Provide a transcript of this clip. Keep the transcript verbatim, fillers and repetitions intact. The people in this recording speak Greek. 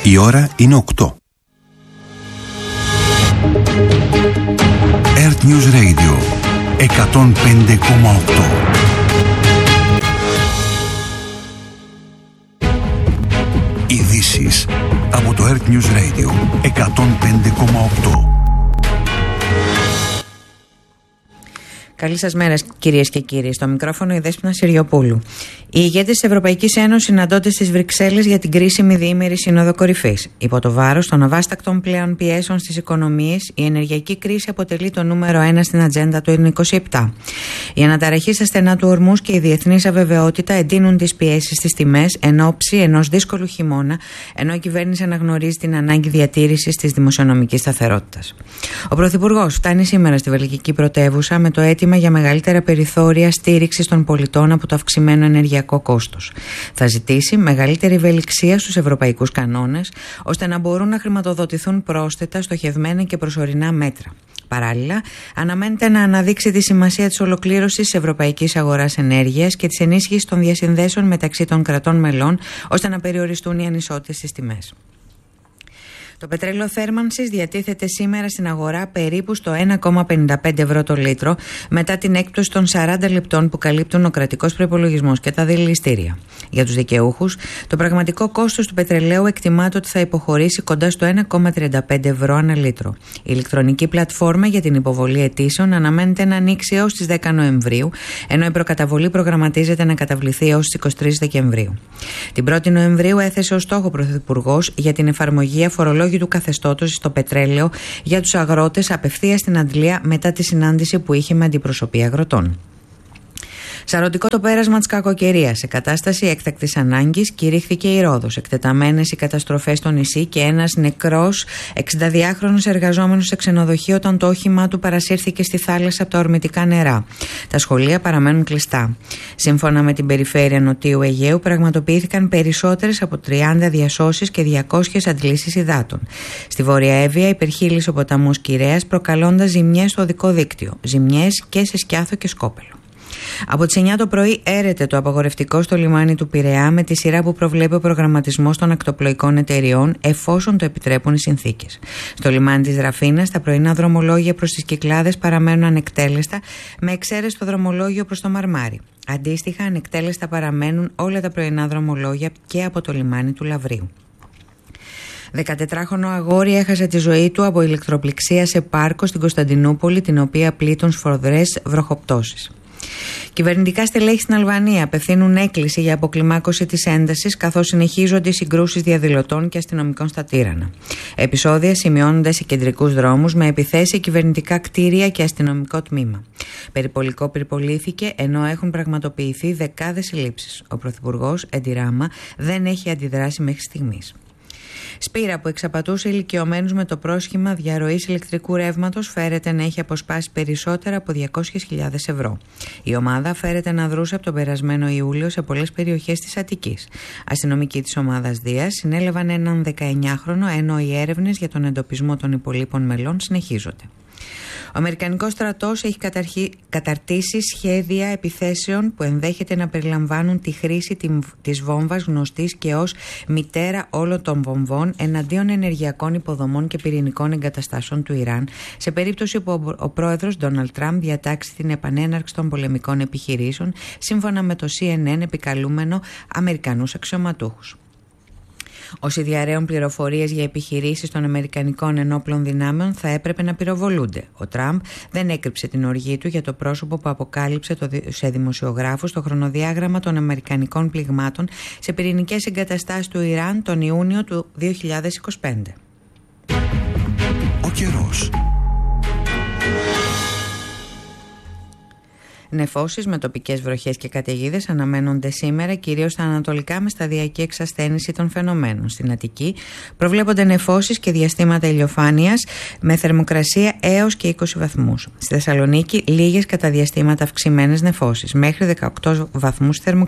Η ώρα είναι οκτώ. Earth News Radio εκατόν πέντε κόμμα οκτώ. Ειδήσεις από το Earth News Radio εκατόν πέντε κόμμα οκτώ. Καλή σας μέρα, κυρίες και κύριοι. Στο μικρόφωνο η Δέσποινα Συριοπούλου. Οι ηγέτες της Ευρωπαϊκής Ένωσης συναντώνται στις Βρυξέλλες για την κρίσιμη διήμερη Σύνοδο Κορυφής. Υπό το βάρος των αβάστακτων πλέον πιέσεων στις οικονομίες, η ενεργειακή κρίση αποτελεί το νούμερο ένα στην ατζέντα του είκοσι επτά. Η αναταραχή στα στενά του ορμούς και η διεθνής αβεβαιότητα εντείνουν τις πιέσεις στις τιμές εν ώψη ενός δύσκολου χειμώνα, ενώ η κυβέρνηση αναγνωρίζει την ανάγκη διατήρησης της δημοσιονομικής σταθερότητας. Ο Πρωθυπουργός φτάνει σήμερα στη βελγική πρωτεύουσα με το αίτημα για μεγαλύτερα περιθώρια στήριξης των πολιτών από το αυξημένο ενεργειακό κόστος. Θα ζητήσει μεγαλύτερη ευελιξία στους ευρωπαϊκούς κανόνες, ώστε να μπορούν να χρηματοδοτηθούν πρόσθετα, στοχευμένα και προσωρινά μέτρα. Παράλληλα, αναμένεται να αναδείξει τη σημασία της ολοκλήρωσης της ευρωπαϊκής αγοράς ενέργειας και της ενίσχυσης των διασυνδέσεων μεταξύ των κρατών μελών, ώστε να περιοριστούν οι ανισότητες στις τιμές. Το πετρέλαιο θέρμανσης διατίθεται σήμερα στην αγορά περίπου στο ένα κόμμα πενήντα πέντε ευρώ το λίτρο, μετά την έκπτωση των σαράντα λεπτών που καλύπτουν ο κρατικός προϋπολογισμός και τα δηληστήρια. Για τους δικαιούχους, το πραγματικό κόστος του πετρελαίου εκτιμάται ότι θα υποχωρήσει κοντά στο ένα κόμμα τριάντα πέντε ευρώ ανά λίτρο. Η ηλεκτρονική πλατφόρμα για την υποβολή αιτήσεων αναμένεται να ανοίξει έως τις δέκα Νοεμβρίου, ενώ η προκαταβολή προγραμματίζεται να καταβληθεί έως τις είκοσι τρεις Δεκεμβρίου. Την πρώτη Νοεμβρίου έθεσε ως στόχο ο Πρωθυπουργός για την εφαρμογή αφορολόγηση του καθεστώτος στο πετρέλαιο για τους αγρότες απευθείας στην Αντλία μετά τη συνάντηση που είχε με αντιπροσωπεία αγροτών. Σαρωτικό το πέρασμα της κακοκαιρίας. Σε κατάσταση έκτακτης ανάγκης κηρύχθηκε η Ρόδος. Εκτεταμένες οι καταστροφές στο νησί και ένας νεκρός εξηνταδυάχρονος εργαζόμενος σε ξενοδοχείο όταν το όχημά του παρασύρθηκε στη θάλασσα από τα ορμητικά νερά. Τα σχολεία παραμένουν κλειστά. Σύμφωνα με την περιφέρεια Νοτιού Αιγαίου, πραγματοποιήθηκαν περισσότερες από τριάντα διασώσεις και διακόσιες αντλήσεις υδάτων. Στη Βόρεια Εύβοια υπερχείλησε ο ποταμός Κυρέας, προκαλώντας ζημιές στο οδικό δίκτυο. Ζημιές και σε Σκιάθο και Σκόπελο. Από τις εννιά το πρωί έρεται το απαγορευτικό στο λιμάνι του Πειραιά με τη σειρά που προβλέπει ο προγραμματισμός των ακτοπλοϊκών εταιριών, εφόσον το επιτρέπουν οι συνθήκες. Στο λιμάνι της Ραφίνας τα πρωινά δρομολόγια προς τις Κυκλάδες παραμένουν ανεκτέλεστα, με εξαίρεση το δρομολόγιο προς το Μαρμάρι. Αντίστοιχα, ανεκτέλεστα παραμένουν όλα τα πρωινά δρομολόγια και από το λιμάνι του Λαβρίου. δεκατετράχρονο αγόρι έχασε τη ζωή του από ηλεκτροπληξία σε πάρκο στην Κωνσταντινούπολη, την οποία πλήττουν σφοδρές βροχοπτώσεις. Κυβερνητικά στελέχη στην Αλβανία απευθύνουν έκκληση για αποκλιμάκωση της έντασης, καθώς συνεχίζονται οι συγκρούσεις διαδηλωτών και αστυνομικών στα Τύρανα. Επεισόδια σημειώνονται σε κεντρικούς δρόμους με επιθέσεις σε κυβερνητικά κτίρια και αστυνομικό τμήμα. Περιπολικό πυρπολήθηκε ενώ έχουν πραγματοποιηθεί δεκάδες συλλήψεις. Ο Πρωθυπουργός Έντι Ράμα δεν έχει αντιδράσει μέχρι στιγμής. Σπήρα που εξαπατούσε ηλικιωμένους με το πρόσχημα διαρροής ηλεκτρικού ρεύματος φέρεται να έχει αποσπάσει περισσότερα από διακόσιες χιλιάδες ευρώ. Η ομάδα φέρεται να δρούσε από τον περασμένο Ιούλιο σε πολλές περιοχές της Αττικής. Αστυνομικοί της ομάδας Δίας συνέλαβαν έναν δεκαεννιάχρονο, ενώ οι έρευνες για τον εντοπισμό των υπολείπων μελών συνεχίζονται. Ο Αμερικανικός στρατός έχει καταρχει... καταρτήσει σχέδια επιθέσεων που ενδέχεται να περιλαμβάνουν τη χρήση της βόμβας γνωστής και ως μητέρα όλων των βομβών εναντίον ενεργειακών υποδομών και πυρηνικών εγκαταστάσεων του Ιράν, σε περίπτωση που ο πρόεδρος Ντόναλντ Τραμπ διατάξει την επανέναρξη των πολεμικών επιχειρήσεων, σύμφωνα με το σι εν εν επικαλούμενο Αμερικανούς αξιωματούχους. Όσοι διαρρέουν πληροφορίες για επιχειρήσεις των Αμερικανικών ενόπλων δυνάμεων θα έπρεπε να πυροβολούνται. Ο Τραμπ δεν έκρυψε την οργή του για το πρόσωπο που αποκάλυψε το, σε δημοσιογράφους το χρονοδιάγραμμα των Αμερικανικών πληγμάτων σε πυρηνικές εγκαταστάσεις του Ιράν τον Ιούνιο του δύο χιλιάδες είκοσι πέντε. Ο καιρός. Νεφώσεις με τοπικές βροχές και καταιγίδες αναμένονται σήμερα, κυρίως στα ανατολικά, με σταδιακή εξασθένηση των φαινομένων. Στην Αττική προβλέπονται νεφώσεις και διαστήματα ηλιοφάνειας με θερμοκρασία έως και είκοσι βαθμούς. Στη Θεσσαλονίκη λίγες κατά διαστήματα αυξημένες νεφώσεις, μέχρι δεκαοκτώ βαθμούς θερμοκρασία.